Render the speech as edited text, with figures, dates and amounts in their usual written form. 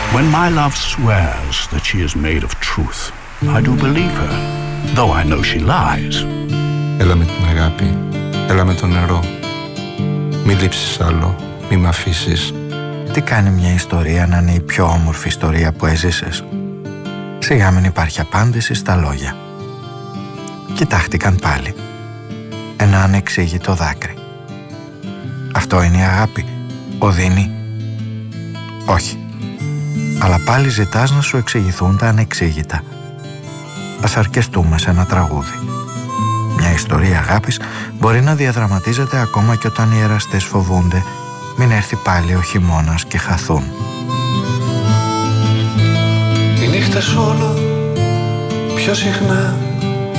When my love swears that she is made of truth, I do believe her, though I know she lies. Έλα με την αγάπη, έλα με το νερό. Μη λείψεις άλλο, μη μ' αφήσεις. Τι κάνει μια ιστορία να είναι η πιο όμορφη ιστορία που έζησες? Σιγά μην υπάρχει απάντηση στα λόγια. Κοιτάχτηκαν πάλι. Ένα ανεξήγητο δάκρυ. Αυτό είναι η αγάπη, Οδύνη? Όχι. Αλλά πάλι ζητάς να σου εξηγηθούν τα ανεξήγητα. Ας αρκεστούμε σε ένα τραγούδι. Μια ιστορία αγάπης μπορεί να διαδραματίζεται ακόμα και όταν οι εραστές φοβούνται μην έρθει πάλι ο χειμώνας και χαθούν. Οι νύχτες όλο πιο συχνά